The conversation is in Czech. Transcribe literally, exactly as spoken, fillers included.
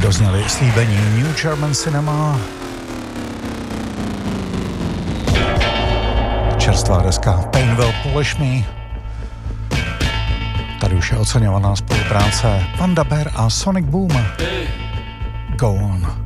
dozněli slíbení New German Cinema. Čerstvá deska Painwell Polish Me. Tady už je oceňovaná spolupráce Vanda Bear a Sonic Boom. Go on.